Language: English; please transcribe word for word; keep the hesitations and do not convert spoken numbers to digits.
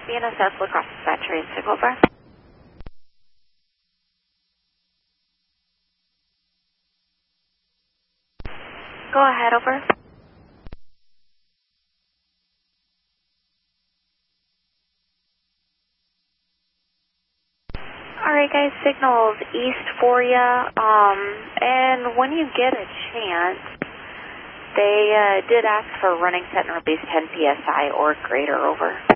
B N S S Lacrosse Dispatcher eight six over. Go ahead, over. Alright guys, signals east for you, um, and when you get a chance, they uh, did ask for running set and release ten P S I or greater, over.